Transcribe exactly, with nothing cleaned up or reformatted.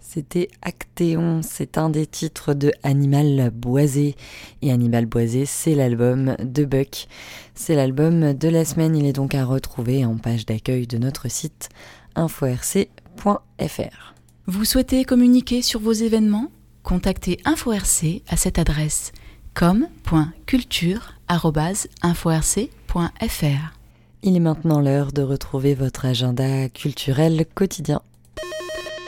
C'était Actéon, c'est un des titres de Animal Boisé. Et Animal Boisé, c'est l'album de Buck. C'est l'album de la semaine, il est donc à retrouver en page d'accueil de notre site info r c point f r. Vous souhaitez communiquer sur vos événements ? Contactez Info R C à cette adresse com point culture arobase info r c point f r. Il est maintenant l'heure de retrouver votre agenda culturel quotidien.